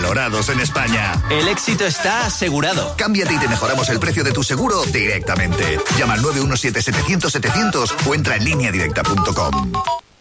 valorados en España. El éxito está asegurado. Cámbiate y te mejoramos el precio de tu seguro directamente. Llama al 917-700-700 o entra en lineadirecta.com.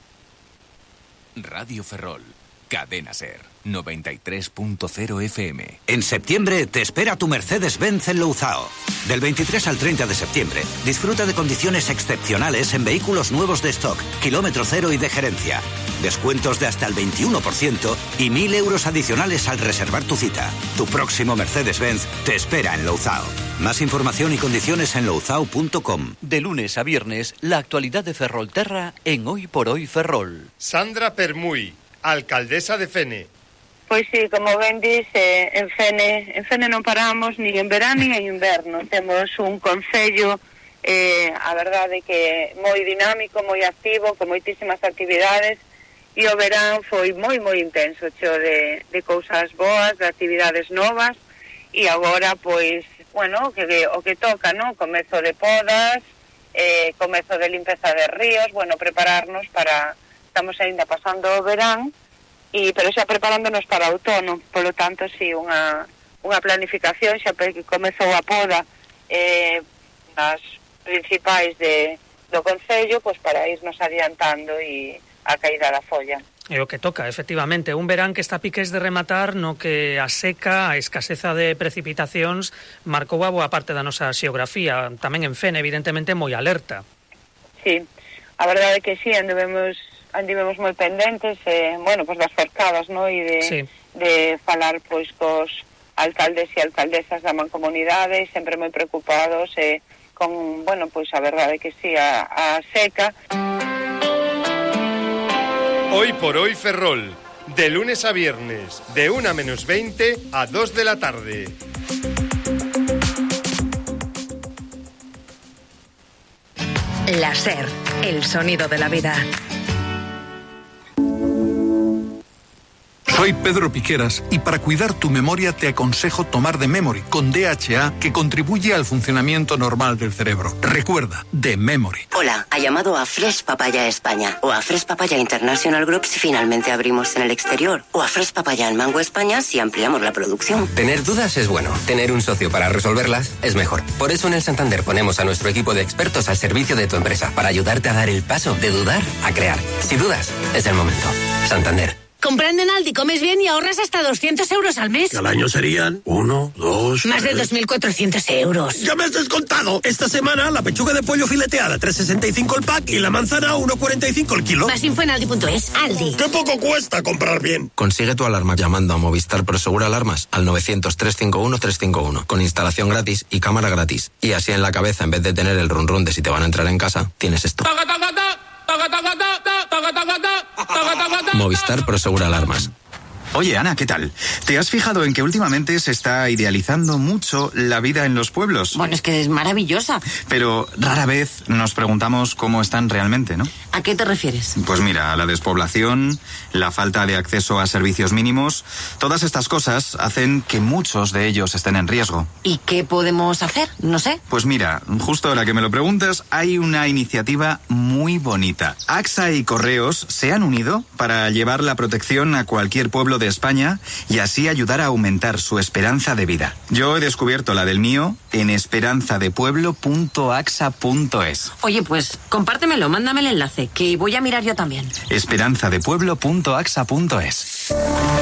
Radio Ferrol, Cadena Ser, 93.0 FM. En septiembre te espera tu Mercedes-Benz en Louzao. Del 23 al 30 de septiembre, disfruta de condiciones excepcionales en vehículos nuevos de stock, kilómetro cero y de gerencia. Descuentos de hasta el 21% y 1.000 euros adicionales al reservar tu cita. Tu próximo Mercedes-Benz te espera en Louzao. Más información y condiciones en louzao.com. De lunes a viernes, la actualidad de Ferrolterra en Hoy por Hoy Ferrol. Sandra Permuy, alcaldesa de Fene. Pois sí, como ben dice, en Fene non paramos ni en verán ni en inverno. Temos un concello, a verdade que moi dinámico, moi activo, con moitísimas actividades, e o verán foi moi intenso, cheo de cousas boas, de actividades novas, e agora, pois, bueno, o que toca, ¿no? Comezo de podas, comezo de limpeza de ríos, bueno, prepararnos para... Estamos ainda pasando o verán, pero xa preparándonos para o outono, polo tanto, si, unha planificación, xa comezou a poda nas principais do Concello, pois para irnos adiantando e a caída da folla. É o que toca, efectivamente, un verán que está a piques de rematar, no que a seca, a escaseza de precipitacións marcou a boa parte da nosa xeografía, tamén en Fene, evidentemente, moi alerta. Sí, a verdade é que sí, andivemos moi pendentes, bueno, pois das forcadas, no? E de falar, pois, cos alcaldes e alcaldesas da mancomunidade, sempre moi preocupados, con, bueno, pois a verdade é que sí, a seca. Hoy por Hoy Ferrol, de lunes a viernes, de 1:20 a 2 de la tarde. La Ser, el sonido de la vida. Soy Pedro Piqueras y para cuidar tu memoria te aconsejo tomar The Memory con DHA, que contribuye al funcionamiento normal del cerebro. Recuerda, The Memory. Hola, ha llamado a Fresh Papaya España o a Fresh Papaya International Group si finalmente abrimos en el exterior, o a Fresh Papaya en Mango España si ampliamos la producción. Tener dudas es bueno, tener un socio para resolverlas es mejor. Por eso en el Santander ponemos a nuestro equipo de expertos al servicio de tu empresa para ayudarte a dar el paso de dudar a crear. Si dudas, es el momento. Santander. Comprando en Aldi comes bien y ahorras hasta 200 euros al mes. Al año serían 1, 2... Más de 2.400 euros. ¡Ya me has descontado! Esta semana la pechuga de pollo fileteada 3,65 el pack y la manzana 1,45 el kilo. Más info en Aldi.es. Aldi. ¡Qué poco cuesta comprar bien! Consigue tu alarma llamando a Movistar Prosegura Alarmas al 900-351-351 con instalación gratis y cámara gratis. Y así en la cabeza, en vez de tener el run run de si te van a entrar en casa, tienes esto. Movistar Prosegura Alarmas. Oye, Ana, ¿qué tal? ¿Te has fijado en que últimamente se está idealizando mucho la vida en los pueblos? Bueno, es que es maravillosa. Pero rara vez nos preguntamos cómo están realmente, ¿no? ¿A qué te refieres? Pues mira, la despoblación, la falta de acceso a servicios mínimos, todas estas cosas hacen que muchos de ellos estén en riesgo. ¿Y qué podemos hacer? No sé. Pues mira, justo ahora que me lo preguntas, hay una iniciativa muy bonita. AXA y Correos se han unido para llevar la protección a cualquier pueblo de España y así ayudar a aumentar su esperanza de vida. Yo he descubierto la del mío en esperanzadepueblo.axa.es. Oye, pues compártemelo, mándame el enlace, que voy a mirar yo también. Esperanzadepueblo.axa.es.